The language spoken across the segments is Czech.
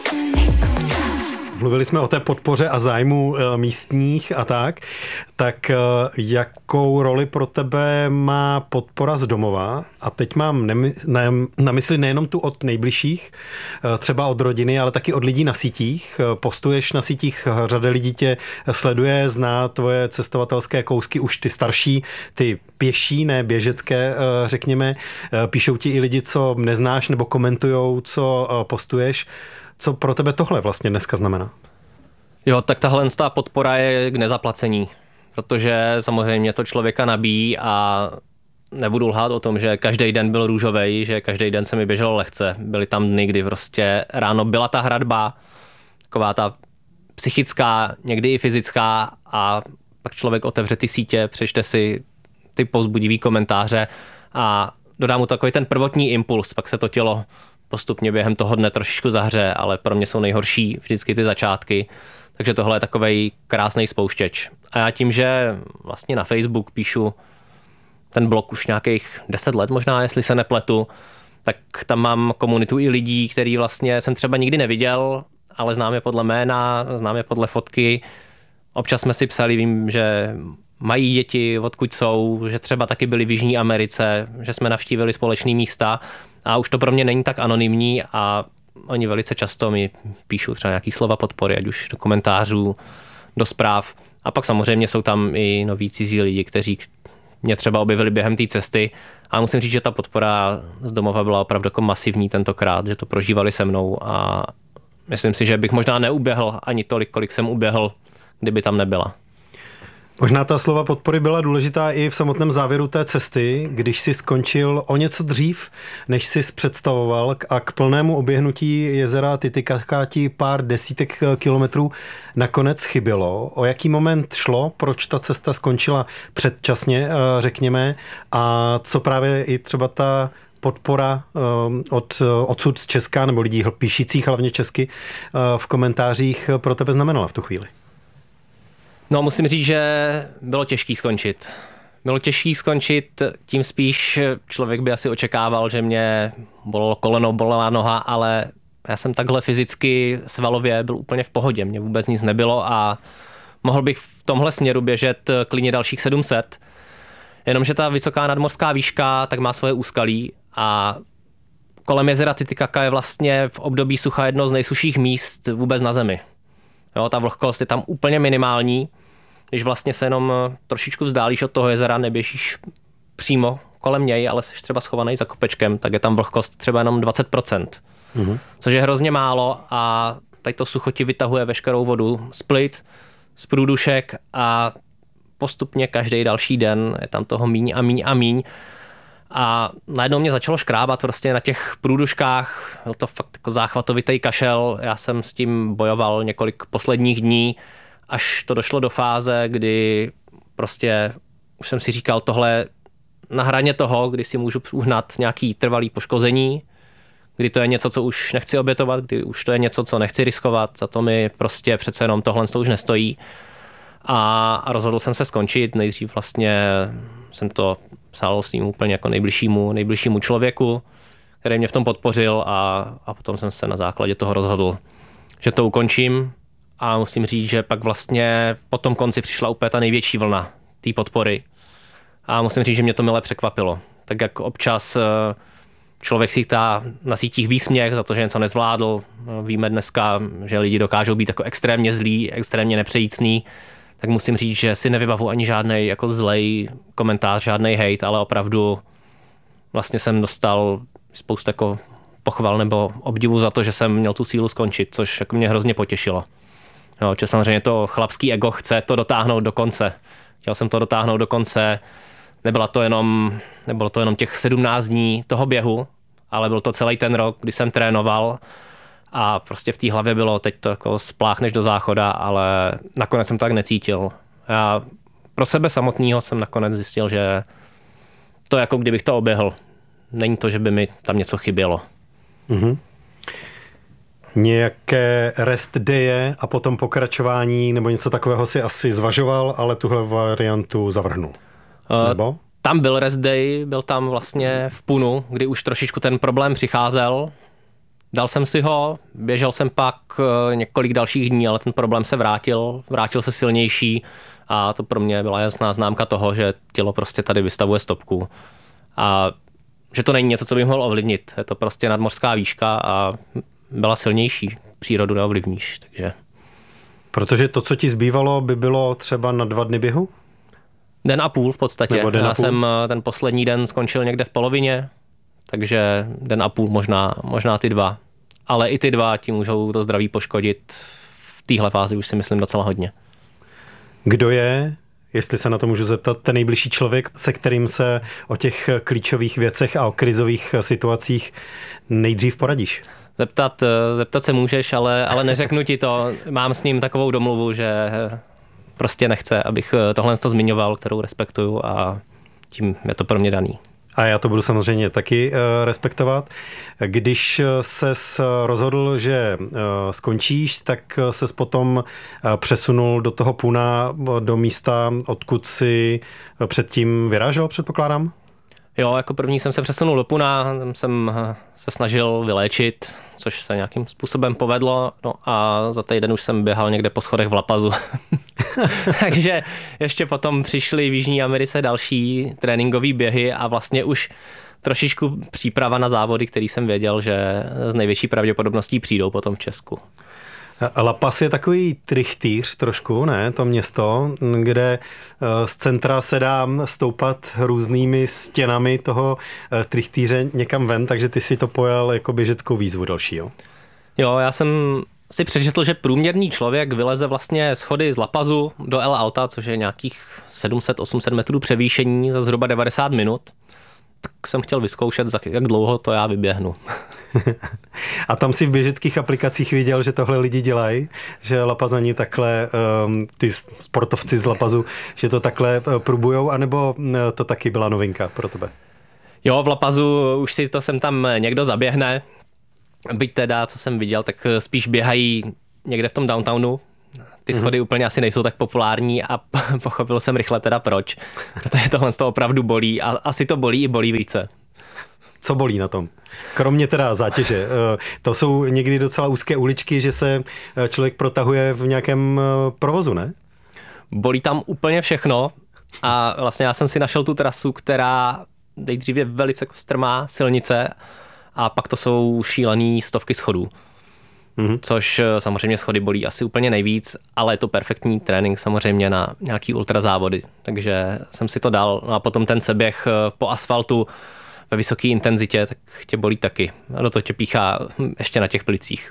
Mluvili jsme o té podpoře a zájmu místních a tak. Tak jakou roli pro tebe má podpora z domova? A teď mám na mysli nejenom tu od nejbližších, třeba od rodiny, ale taky od lidí na sítích. Postuješ na sítích, řada lidí tě sleduje, zná tvoje cestovatelské kousky, už ty starší, ty pěší, ne běžecké, řekněme. Píšou ti i lidi, co neznáš, nebo komentujou, co postuješ. Co pro tebe tohle vlastně dneska znamená? Jo, tak tahle podpora je k nezaplacení, protože samozřejmě to člověka nabíjí a nebudu lhát o tom, že každý den byl růžovej, že každý den se mi běželo lehce. Byly tam dny, kdy prostě ráno byla ta hradba, taková ta psychická, někdy i fyzická a pak člověk otevře ty sítě, přečte si ty povzbudivý komentáře a dodá mu takový ten prvotní impuls, pak se to tělo postupně během toho dne trošičku zahře, ale pro mě jsou nejhorší vždycky ty začátky. Takže tohle je takovej krásný spouštěč. A já tím, že vlastně na Facebook píšu ten blog už nějakých 10 let možná, jestli se nepletu, tak tam mám komunitu i lidí, který vlastně jsem třeba nikdy neviděl, ale znám je podle jména, znám je podle fotky. Občas jsme si psali, vím, že mají děti, odkud jsou, že třeba taky byli v Jižní Americe, že jsme navštívili společné místa a už to pro mě není tak anonymní a oni velice často mi píšou třeba nějaký slova podpory, ať už do komentářů, do zpráv. A pak samozřejmě jsou tam i noví cizí lidi, kteří mě třeba objevili během té cesty. A musím říct, že ta podpora z domova byla opravdu jako masivní tentokrát, že to prožívali se mnou a myslím si, že bych možná neuběhl ani tolik, kolik jsem uběhl, kdyby tam nebyla. Možná ta slova podpory byla důležitá i v samotném závěru té cesty, když si skončil o něco dřív, než jsi představoval a k plnému oběhnutí jezera Titicaca ti pár desítek kilometrů nakonec chybělo. O jaký moment šlo, proč ta cesta skončila předčasně, řekněme, a co právě i třeba ta podpora odsud z Česka nebo lidí píšících hlavně česky v komentářích pro tebe znamenala v tu chvíli? No, musím říct, že bylo těžký skončit. Bylo těžký skončit, tím spíš člověk by asi očekával, že mě bolelo koleno, bolela noha, ale já jsem takhle fyzicky svalově byl úplně v pohodě, mně vůbec nic nebylo a mohl bych v tomhle směru běžet klidně dalších 700, jenomže ta vysoká nadmořská výška tak má svoje úskalí a kolem jezera Titicaca je vlastně v období sucha jedno z nejsušších míst vůbec na zemi. Jo, ta vlhkost je tam úplně minimální, když vlastně se jenom trošičku vzdálíš od toho jezera, neběžíš přímo kolem něj, ale jsi třeba schovaný za kopečkem, tak je tam vlhkost třeba jenom 20%, což je hrozně málo a tady to sucho ti vytahuje veškerou vodu z plic, z průdušek a postupně každý další den je tam toho míň a míň a míň. A najednou mě začalo škrábat prostě na těch průduškách, byl to fakt jako záchvatovitý kašel, já jsem s tím bojoval několik posledních dní, až to došlo do fáze, kdy prostě už jsem si říkal tohle na hraně toho, kdy si můžu uhnat nějaký trvalý poškození, kdy to je něco, co už nechci obětovat, kdy už to je něco, co nechci riskovat, za to mi prostě přece jenom tohle už nestojí. A rozhodl jsem se skončit, nejdřív vlastně jsem to psal s ním úplně jako nejbližšímu člověku, který mě v tom podpořil a potom jsem se na základě toho rozhodl, že to ukončím a musím říct, že pak vlastně po tom konci přišla úplně ta největší vlna té podpory a musím říct, že mě to mile překvapilo. Tak jak občas člověk si dá na sítích výsměch za to, že něco nezvládl, víme dneska, že lidi dokážou být jako extrémně zlí, extrémně nepřejícný, tak musím říct, že si nevybavu ani žádnej jako zlej komentář, žádnej hejt, ale opravdu vlastně jsem dostal spoustu jako pochval nebo obdivu za to, že jsem měl tu sílu skončit, což jako mě hrozně potěšilo. Jo, že samozřejmě to chlapský ego chce to dotáhnout do konce. Chtěl jsem to dotáhnout do konce, nebylo to jenom těch 17 dní toho běhu, ale byl to celý ten rok, kdy jsem trénoval a prostě v té hlavě bylo, teď to jako spláchneš do záchoda, ale nakonec jsem to tak necítil. Já pro sebe samotného jsem nakonec zjistil, že to je jako kdybych to oběhl. Není to, že by mi tam něco chybělo. Mm-hmm. Nějaké rest daye a potom pokračování nebo něco takového si asi zvažoval, ale tuhle variantu zavrhnul. Nebo? Tam byl rest day, byl tam vlastně v Punu, kdy už trošičku ten problém přicházel. Dal jsem si ho, běžel jsem pak několik dalších dní, ale ten problém se vrátil se silnější a to pro mě byla jasná známka toho, že tělo prostě tady vystavuje stopku a že to není něco, co bych mohl ovlivnit. Je to prostě nadmořská výška a byla silnější. Přírodu neovlivníš, takže... Protože to, co ti zbývalo, by bylo třeba na 2 dny běhu? Den a půl v podstatě. Já jsem ten poslední den skončil někde v polovině, takže den a půl, možná ty 2. Ale i ty 2 ti můžou to zdraví poškodit v téhle fázi, už si myslím docela hodně. Kdo je, jestli se na to můžu zeptat, ten nejbližší člověk, se kterým se o těch klíčových věcech a o krizových situacích nejdřív poradíš? Zeptat se můžeš, ale neřeknu ti to. Mám s ním takovou domluvu, že prostě nechce, abych tohle zmiňoval, kterou respektuju a tím je to pro mě daný. A já to budu samozřejmě taky respektovat. Když ses rozhodl, že skončíš, tak ses potom přesunul do toho Puna, do místa, odkud si předtím vyrážel, předpokládám? Jo, jako první jsem se přesunul do Puna, tam jsem se snažil vyléčit, což se nějakým způsobem povedlo, no a za týden už jsem běhal někde po schodech v La Pazu. Takže ještě potom přišly v Jižní Americe další tréninkové běhy a vlastně už trošičku příprava na závody, který jsem věděl, že s největší pravděpodobností přijdou potom v Česku. La Paz je takový trichtýř trošku, ne? To město, kde z centra se dá stoupat různými stěnami toho trichtýře někam ven, takže ty si to pojal jako běžeckou výzvu další, jo? Jo, já jsem si přečetl, že průměrný člověk vyleze vlastně schody z La Pazu do El Alta, což je nějakých 700-800 metrů převýšení za zhruba 90 minut. Tak jsem chtěl vyzkoušet, jak dlouho to já vyběhnu. A tam si v běžeckých aplikacích viděl, že tohle lidi dělají, že Lapazani takhle, ty sportovci z La Pazu, že to takhle probujou, anebo to taky byla novinka pro tebe? Jo, v La Pazu už si to sem tam někdo zaběhne, byť teda, co jsem viděl, tak spíš běhají někde v tom downtownu. Ty schody úplně asi nejsou tak populární a pochopil jsem rychle teda proč. Protože tohle z toho opravdu bolí a asi to bolí i bolí více. Co bolí na tom? Kromě teda zátěže. To jsou někdy docela úzké uličky, že se člověk protahuje v nějakém provozu, ne? Bolí tam úplně všechno a vlastně já jsem si našel tu trasu, která nejdřív je velice strmá silnice a pak to jsou šílený stovky schodů. Což samozřejmě schody bolí asi úplně nejvíc, ale je to perfektní trénink samozřejmě na nějaký ultrazávody, takže jsem si to dal. No a potom ten seběh po asfaltu ve vysoké intenzitě, tak tě bolí taky. A do toho tě píchá ještě na těch plicích.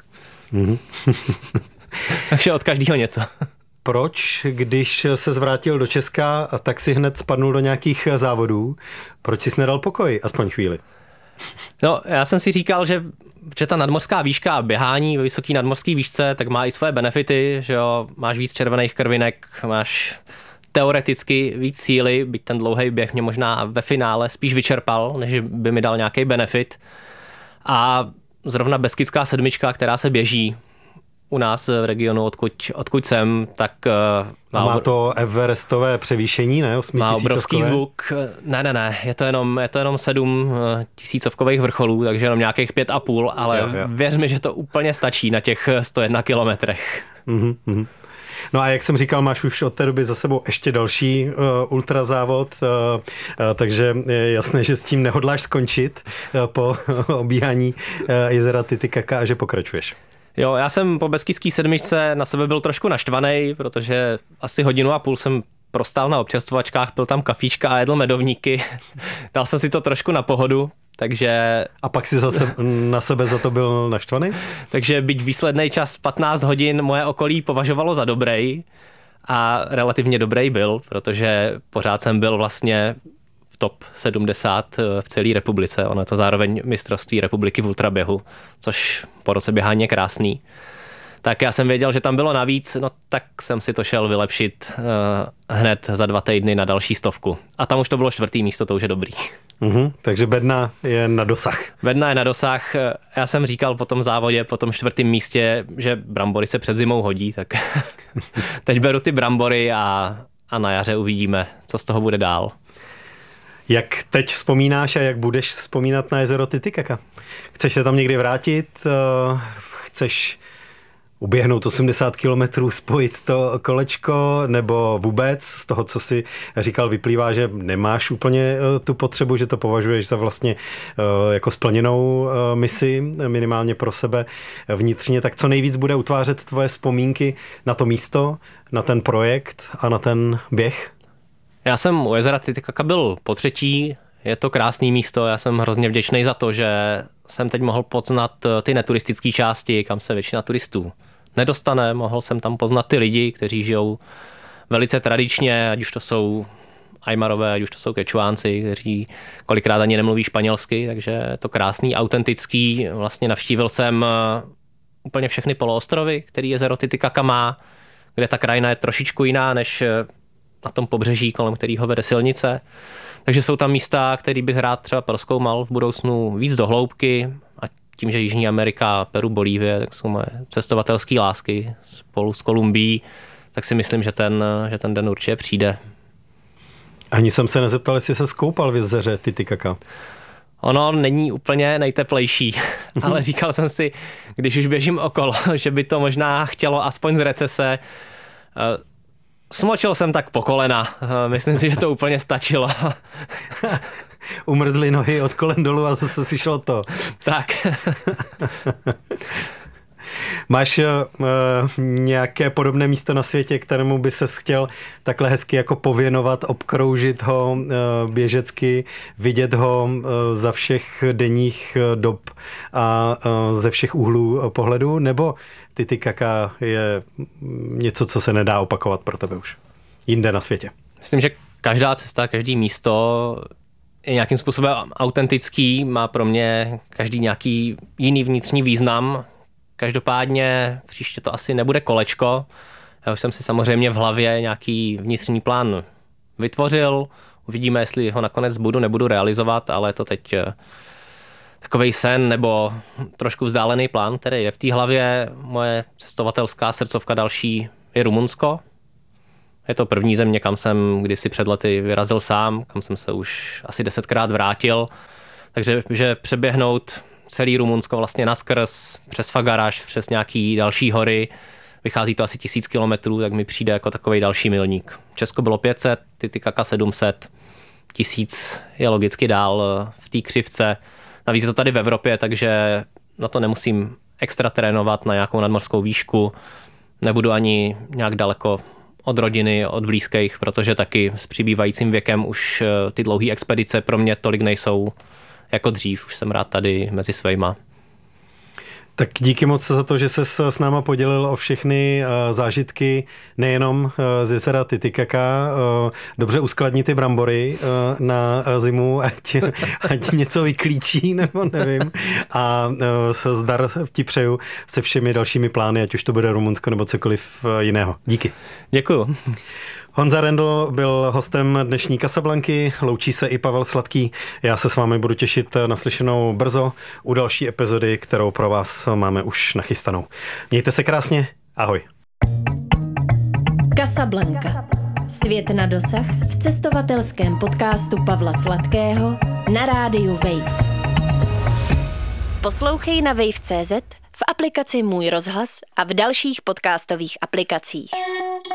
Takže od každého něco. Proč, když se zvrátil do Česka, tak si hned spadnul do nějakých závodů? Proč jsi nedal pokoj aspoň chvíli? No, já jsem si říkal, že ta nadmořská výška a běhání ve vysoké nadmořské výšce, tak má i své benefity, že jo, máš víc červených krvinek, máš teoreticky víc síly, byť ten dlouhý běh mě možná ve finále spíš vyčerpal, než by mi dal nějaký benefit. A zrovna Beskidská sedmička, která se běží u nás v regionu, odkud jsem, tak má to everestové převýšení, ne? 8000. Má obrovský zvuk. Ne, je to jenom 7 tisícovkových vrcholů, takže jenom nějakých 5,5, ale jo. Věř mi, že to úplně stačí na těch 101 kilometrech. No a jak jsem říkal, máš už od té doby za sebou ještě další ultrazávod, takže je jasné, že s tím nehodláš skončit po obíhání jezera Titicaca a že pokračuješ. Jo, já jsem po Beskydské sedmičce na sebe byl trošku naštvaný, protože asi 1,5 hodiny jsem prostál na občerstvovačkách, pil tam kafíčka a jedl medovníky. Dal jsem si to trošku na pohodu, takže... A pak si zase na sebe za to byl naštvaný? Takže byť výsledný čas 15 hodin moje okolí považovalo za dobrý a relativně dobrý byl, protože pořád jsem byl vlastně v top 70 v celé republice. Ono je to zároveň mistrovství republiky v ultraběhu, což po roce běhání je krásný. Tak já jsem věděl, že tam bylo navíc, no tak jsem si to šel vylepšit hned za 2 týdny na další 100. A tam už to bylo 4. místo, to už je dobrý. Takže bedna je na dosah. Bedna je na dosah. Já jsem říkal po tom závodě, po tom 4. místě, že brambory se před zimou hodí, tak teď beru ty brambory a na jaře uvidíme, co z toho bude dál. Jak teď vzpomínáš a jak budeš vzpomínat na jezero Titicaca? Chceš se tam někdy vrátit? Chceš uběhnout 80 kilometrů, spojit to kolečko, nebo vůbec z toho, co si říkal, vyplývá, že nemáš úplně tu potřebu, že to považuješ za vlastně jako splněnou misi, minimálně pro sebe vnitřně, tak co nejvíc bude utvářet tvoje vzpomínky na to místo, na ten projekt a na ten běh? Já jsem u jezera Titicaca byl potřetí, je to krásné místo, já jsem hrozně vděčný za to, že jsem teď mohl poznat ty neturistické části, kam se většina turistů nedostane. Mohl jsem tam poznat ty lidi, kteří žijou velice tradičně, ať už to jsou Ajmarové, ať už to jsou Kečuánci, kteří kolikrát ani nemluví španělsky, takže je to krásný, autentický. Vlastně navštívil jsem úplně všechny poloostrovy, který jezero Titicaca má, kde ta krajina je trošičku jiná než na tom pobřeží, kolem kterého vede silnice. Takže jsou tam místa, které bych rád třeba prozkoumal v budoucnu víc do hloubky, a tím, že Jižní Amerika, Peru, Bolívie, tak jsou moje cestovatelské lásky spolu s Kolumbií, tak si myslím, že ten den určitě přijde. Ani jsem se nezeptal, jestli se skoupal v jezeře Titicaca. Ono není úplně nejteplejší, ale říkal jsem si, když už běžím okolo, že by to možná chtělo aspoň z recese. Smočil jsem tak po kolena. Myslím si, že to úplně stačilo. Umrzly nohy od kolen dolů a zase si šlo to. Tak. Máš nějaké podobné místo na světě, kterému by ses chtěl takhle hezky jako pověnovat, obkroužit ho běžecky, vidět ho za všech denních dob a ze všech úhlů pohledu? Nebo Titicaca je něco, co se nedá opakovat pro tebe už jinde na světě? Myslím, že každá cesta, každý místo je nějakým způsobem autentický, má pro mě každý nějaký jiný vnitřní význam. Každopádně příště to asi nebude kolečko. Já už jsem si samozřejmě v hlavě nějaký vnitřní plán vytvořil. Uvidíme, jestli ho nakonec nebudu realizovat, ale je to teď takovej sen nebo trošku vzdálený plán, který je v té hlavě. Moje cestovatelská srdcovka další je Rumunsko. Je to první země, kam jsem kdysi před lety vyrazil sám, kam jsem se už asi 10krát vrátil. Takže že přeběhnout celý Rumunsko vlastně naskrz, přes Fagaraš, přes nějaký další hory, vychází to asi 1000 kilometrů, tak mi přijde jako takovej další milník. Česko bylo 500, Titicaca 700, 1000 je logicky dál v té křivce. Navíc je to tady v Evropě, takže na to nemusím extra trénovat na nějakou nadmořskou výšku. Nebudu ani nějak daleko od rodiny, od blízkých, protože taky s přibývajícím věkem už ty dlouhé expedice pro mě tolik nejsou jako dřív. Už jsem rád tady mezi svejma. Tak díky moc za to, že ses s náma podělil o všechny zážitky, nejenom z jezera Titicaca. Dobře uskladni ty brambory na zimu, ať něco vyklíčí, nebo nevím. A zdar ti přeju se všemi dalšími plány, ať už to bude Rumunsko nebo cokoliv jiného. Díky. Děkuju. Honza Rendl byl hostem dnešní Casablanky, loučí se i Pavel Sladký. Já se s vámi budu těšit na slyšenou brzo u další epizody, kterou pro vás máme už nachystanou. Mějte se krásně, ahoj. Casablanca. Svět na dosah v cestovatelském podcastu Pavla Sladkého na rádiu Wave. Poslouchej na wave.cz, v aplikaci Můj rozhlas a v dalších podcastových aplikacích.